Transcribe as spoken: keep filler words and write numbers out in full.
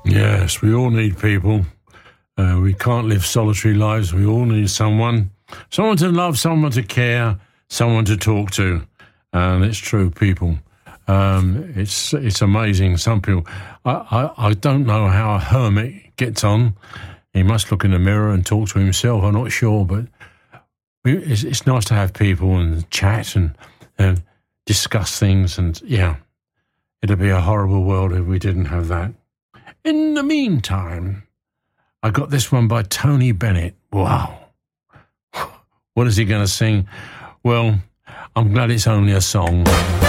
Yes, we all need people. Uh, we can't live solitary lives. We all need someone. Someone to love, someone to care, someone to talk to. And it's true, people. Um, it's it's amazing. Some people... I, I, I don't know how a hermit gets on. He must look in the mirror and talk to himself. I'm not sure, but it's, it's nice to have people and chat and, and discuss things. And, yeah, it'd be a horrible world if we didn't have that. In the meantime, I got this one by Tony Bennett. Wow. What is he going to sing? Well, I'm glad it's only a song.